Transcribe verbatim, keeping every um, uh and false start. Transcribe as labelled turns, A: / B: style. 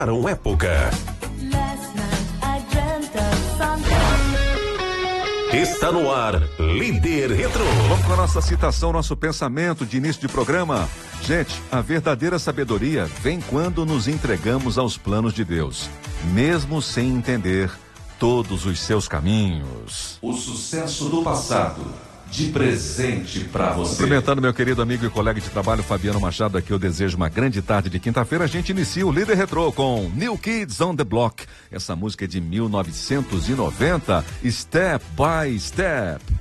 A: Marcaram época. Está no ar, Líder Retro.
B: Vamos com a nossa citação, nosso pensamento de início de programa. Gente, a verdadeira sabedoria vem quando nos entregamos aos planos de Deus, mesmo sem entender todos os seus caminhos.
A: O sucesso do passado, de presente pra você.
B: Cumprimentando meu querido amigo e colega de trabalho Fabiano Machado, aqui eu desejo uma grande tarde de quinta-feira. A gente inicia o Líder Retro com New Kids on the Block. Essa música é de mil novecentos e noventa, Step by Step.